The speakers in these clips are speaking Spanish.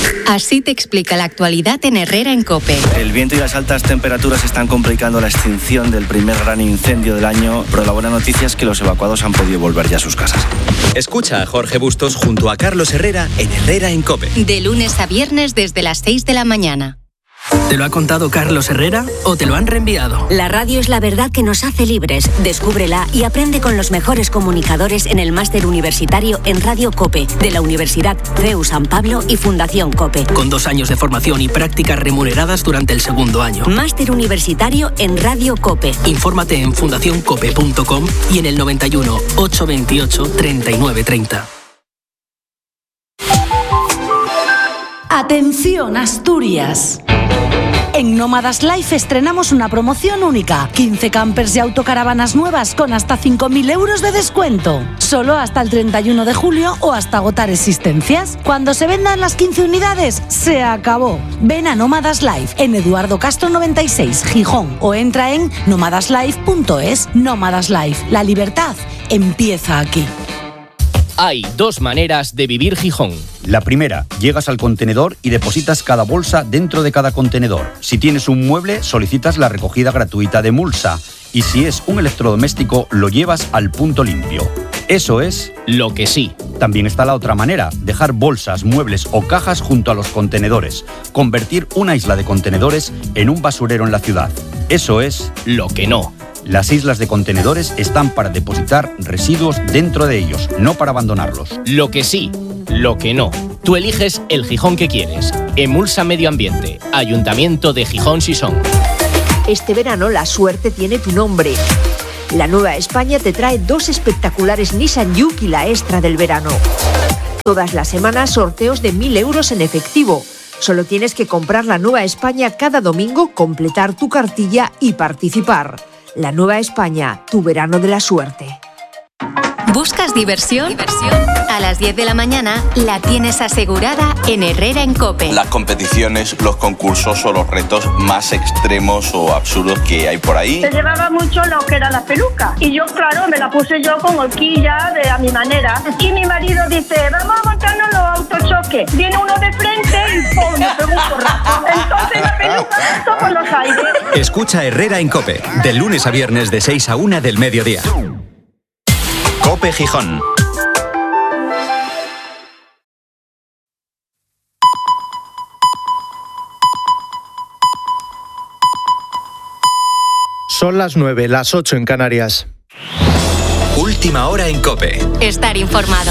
Así te explica la actualidad en Herrera en COPE. El viento y las altas temperaturas están complicando la extinción del primer gran incendio del año, pero la buena noticia es que los evacuados han podido volver ya a sus casas. Escucha a Jorge Bustos junto a Carlos Herrera en Herrera en COPE. De lunes a viernes desde las 6 de la mañana. ¿Te lo ha contado Carlos Herrera o te lo han reenviado? La radio es la verdad que nos hace libres. Descúbrela y aprende con los mejores comunicadores en el máster universitario en Radio COPE de la Universidad CEU San Pablo y Fundación COPE. Con 2 años de formación y prácticas remuneradas durante el segundo año. Máster universitario en Radio COPE. Infórmate en fundacioncope.com y en el 91 828 3930. Atención, Asturias. En Nómadas Life estrenamos una promoción única. 15 campers y autocaravanas nuevas con hasta 5.000 euros de descuento. Solo hasta el 31 de julio o hasta agotar existencias. Cuando se vendan las 15 unidades, se acabó. Ven a Nómadas Life en Eduardo Castro 96, Gijón, o entra en nómadaslife.es. Nómadas Life, la libertad empieza aquí. Hay 2 maneras de vivir Gijón. La primera, llegas al contenedor y depositas cada bolsa dentro de cada contenedor. Si tienes un mueble, solicitas la recogida gratuita de mulsa. Y si es un electrodoméstico, lo llevas al punto limpio. Eso es lo que sí. También está la otra manera, dejar bolsas, muebles o cajas junto a los contenedores. Convertir una isla de contenedores en un basurero en la ciudad. Eso es lo que no. Las islas de contenedores están para depositar residuos dentro de ellos, no para abandonarlos. Lo que sí, lo que no. Tú eliges el Gijón que quieres. Emulsa Medio Ambiente, Ayuntamiento de Gijón Sisón. Este verano la suerte tiene tu nombre. La Nueva España te trae 2 espectaculares Nissan Juke y la extra del verano. Todas las semanas sorteos de 1.000 euros en efectivo. Solo tienes que comprar la Nueva España cada domingo, completar tu cartilla y participar. La Nueva España, tu verano de la suerte. ¿Buscas diversión? A las 10 de la mañana la tienes asegurada en Herrera en COPE. Las competiciones, los concursos o los retos más extremos o absurdos que hay por ahí. Se llevaba mucho lo que era la peluca. Y yo, claro, me la puse yo con horquilla a mi manera. Y mi marido dice, vamos a montarnos los autochoques. Viene uno de frente y ¡pum! Me pegó un porrazo. Entonces la peluca saltó por los aires. Escucha Herrera en COPE, de lunes a viernes de 6 a 1 del mediodía. COPE Gijón. Son las 9, las 8 en Canarias. Última hora en COPE. Estar informado.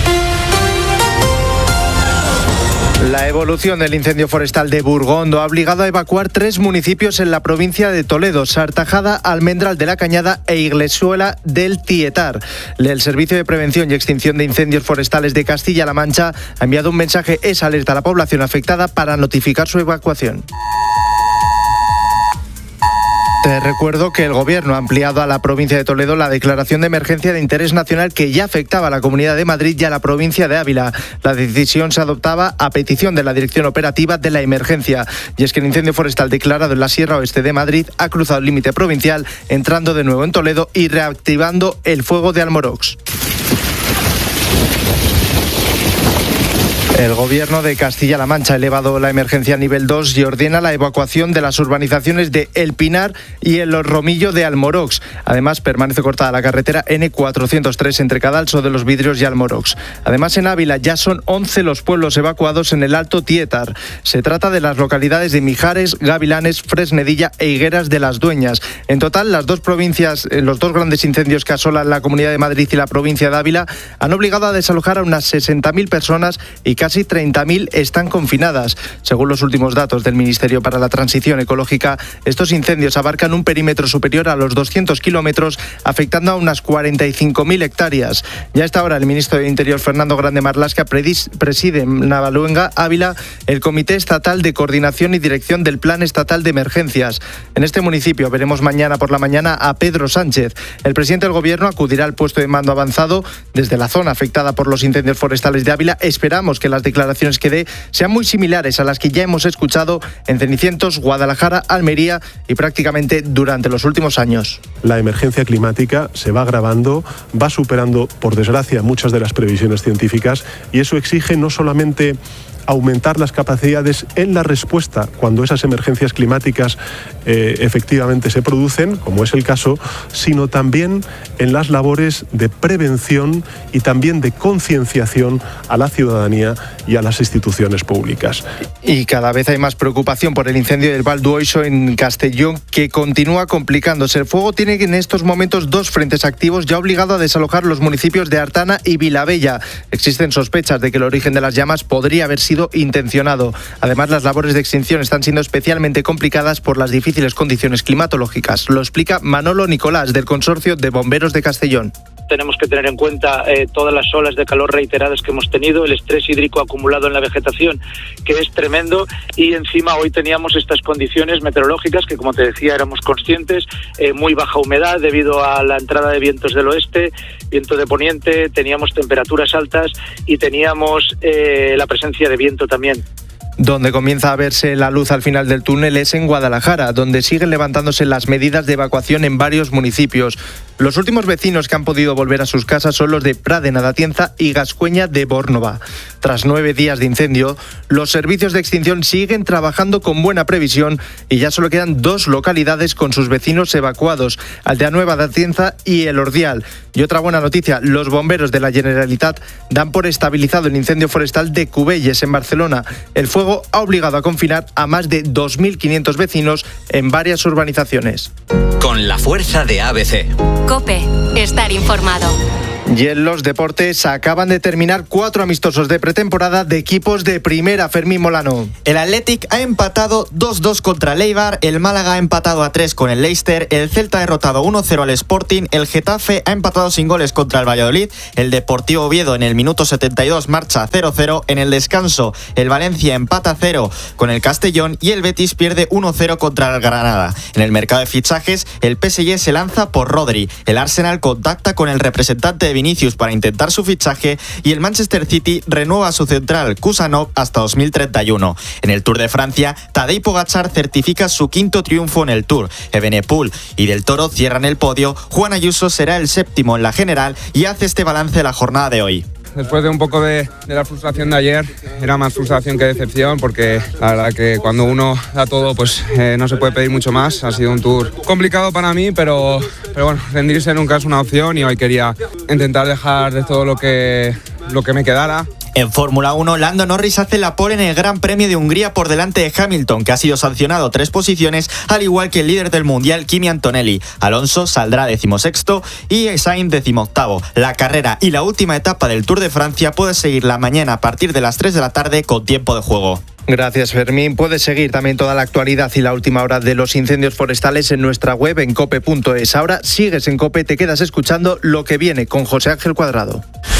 La evolución del incendio forestal de Burgondo ha obligado a evacuar 3 municipios en la provincia de Toledo: Sartajada, Almendral de la Cañada e Iglesuela del Tietar. El Servicio de Prevención y Extinción de Incendios Forestales de Castilla-La Mancha ha enviado un mensaje alerta a la población afectada para notificar su evacuación. Te recuerdo que el Gobierno ha ampliado a la provincia de Toledo la declaración de emergencia de interés nacional que ya afectaba a la Comunidad de Madrid y a la provincia de Ávila. La decisión se adoptaba a petición de la Dirección Operativa de la Emergencia. Y es que el incendio forestal declarado en la Sierra Oeste de Madrid ha cruzado el límite provincial, entrando de nuevo en Toledo y reactivando el fuego de Almorox. El Gobierno de Castilla-La Mancha ha elevado la emergencia a nivel 2 y ordena la evacuación de las urbanizaciones de El Pinar y el Romillo de Almorox. Además, permanece cortada la carretera N403 entre Cadalso de los Vidrios y Almorox. Además, en Ávila ya son 11 los pueblos evacuados en el Alto Tietar. Se trata de las localidades de Mijares, Gavilanes, Fresnedilla e Higueras de las Dueñas. En total, las 2 provincias, los 2 grandes incendios que asolan la Comunidad de Madrid y la provincia de Ávila han obligado a desalojar a unas 60.000 personas y casi 30.000 están confinadas. Según los últimos datos del Ministerio para la Transición Ecológica, estos incendios abarcan un perímetro superior a los 200 kilómetros, afectando a unas 45.000 hectáreas. Ya a esta hora, el ministro de Interior, Fernando Grande Marlaska, preside en Navaluenga, Ávila, el Comité Estatal de Coordinación y Dirección del Plan Estatal de Emergencias. En este municipio veremos mañana por la mañana a Pedro Sánchez. El presidente del Gobierno acudirá al puesto de mando avanzado desde la zona afectada por los incendios forestales de Ávila. Esperamos que las declaraciones que dé sean muy similares a las que ya hemos escuchado en Cenicientos, Guadalajara, Almería y prácticamente durante los últimos años. La emergencia climática se va agravando, va superando, por desgracia, muchas de las previsiones científicas, y eso exige no solamente aumentar las capacidades en la respuesta cuando esas emergencias climáticas efectivamente se producen, como es el caso, sino también en las labores de prevención y también de concienciación a la ciudadanía y a las instituciones públicas. Y cada vez hay más preocupación por el incendio del Val d'Uoixo en Castellón, que continúa complicándose. El fuego tiene en estos momentos 2 frentes activos, ya obligado a desalojar los municipios de Artana y Vilabella. Existen sospechas de que el origen de las llamas podría haber sido intencionado. Además, las labores de extinción están siendo especialmente complicadas por las difíciles condiciones climatológicas. Lo explica Manolo Nicolás, del Consorcio de Bomberos de Castellón. Tenemos que tener en cuenta todas las olas de calor reiteradas que hemos tenido, el estrés hídrico acumulado en la vegetación, que es tremendo, y encima hoy teníamos estas condiciones meteorológicas que, como te decía, éramos conscientes, muy baja humedad debido a la entrada de vientos del oeste, viento de poniente, teníamos temperaturas altas y teníamos la presencia de viento también. Donde comienza a verse la luz al final del túnel es en Guadalajara, donde siguen levantándose las medidas de evacuación en varios municipios. Los últimos vecinos que han podido volver a sus casas son los de Pradena de Atienza y Gascueña de Bórnova. Tras 9 días de incendio, los servicios de extinción siguen trabajando con buena previsión y ya solo quedan 2 localidades con sus vecinos evacuados, Aldea Nueva de Atienza y El Ordial. Y otra buena noticia, los bomberos de la Generalitat dan por estabilizado el incendio forestal de Cubelles, en Barcelona. El fuego ha obligado a confinar a más de 2.500 vecinos en varias urbanizaciones. Con la fuerza de ABC. COPE. Estar informado. Y en los deportes acaban de terminar 4 amistosos de pretemporada de equipos de primera. Fermín Molano. El Athletic ha empatado 2-2 contra el Eibar, el Málaga ha empatado a 3 con el Leicester, el Celta ha derrotado 1-0 al Sporting, el Getafe ha empatado sin goles contra el Valladolid, el Deportivo Oviedo en el minuto 72 marcha 0-0, en el descanso el Valencia empata 0 con el Castellón y el Betis pierde 1-0 contra el Granada. En el mercado de fichajes, el PSG se lanza por Rodri, el Arsenal contacta con el representante de Vinicius para intentar su fichaje y el Manchester City renueva a su central Kusanov hasta 2031. En el Tour de Francia, Tadej Pogačar certifica su 5º triunfo en el Tour. Evenepoel y Del Toro cierran el podio, Juan Ayuso será el 7º en la general y hace este balance de la jornada de hoy. Después de un poco de la frustración de ayer, era más frustración que decepción, porque la verdad que cuando uno da todo, pues no se puede pedir mucho más. Ha sido un tour complicado para mí, pero bueno, rendirse nunca es una opción y hoy quería intentar dejar de todo lo que me quedara. En Fórmula 1, Lando Norris hace la pole en el Gran Premio de Hungría por delante de Hamilton, que ha sido sancionado 3 posiciones, al igual que el líder del Mundial, Kimi Antonelli. Alonso saldrá 16º y Sainz 18º. La carrera y la última etapa del Tour de Francia puede seguirla mañana a partir de las 3 de la tarde con tiempo de juego. Gracias, Fermín. Puedes seguir también toda la actualidad y la última hora de los incendios forestales en nuestra web en cope.es. Ahora sigues en COPE, te quedas escuchando lo que viene con José Ángel Cuadrado.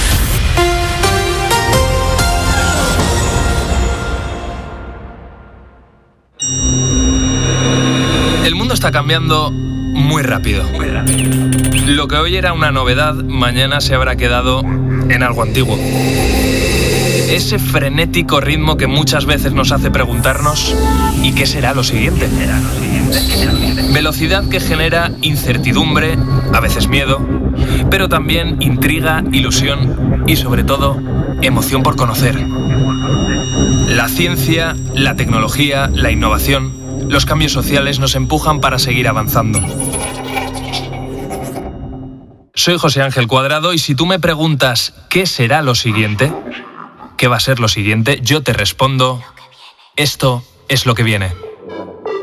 El mundo está cambiando muy rápido. Lo que hoy era una novedad, mañana se habrá quedado en algo antiguo. Ese frenético ritmo que muchas veces nos hace preguntarnos ¿y qué será lo siguiente? Velocidad que genera incertidumbre, a veces miedo, pero también intriga, ilusión y sobre todo emoción por conocer. La ciencia, la tecnología, la innovación, los cambios sociales nos empujan para seguir avanzando. Soy José Ángel Cuadrado y si tú me preguntas ¿qué será lo siguiente? ¿Qué va a ser lo siguiente? Yo te respondo, esto es lo que viene.